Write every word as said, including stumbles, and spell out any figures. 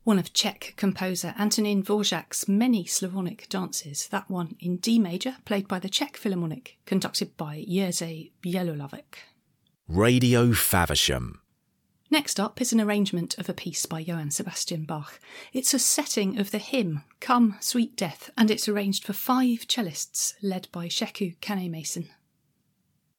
one of Czech composer Antonín Dvořák's many Slavonic dances, that one in D major, played by the Czech Philharmonic, conducted by Jerzy Bielolavec. Radio Faversham. Next up is an arrangement of a piece by Johann Sebastian Bach. It's a setting of the hymn, Come, Sweet Death, and it's arranged for five cellists, led by Sheku Kane-Mason.